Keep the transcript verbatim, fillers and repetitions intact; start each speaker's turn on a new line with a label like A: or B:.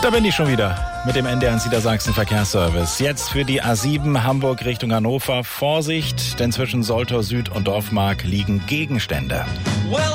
A: Da bin ich schon wieder mit dem N D R eins Niedersachsen Verkehrsservice. Jetzt für die A sieben Hamburg Richtung Hannover. Vorsicht, denn zwischen Soltau Süd und Dorfmark liegen Gegenstände. Well,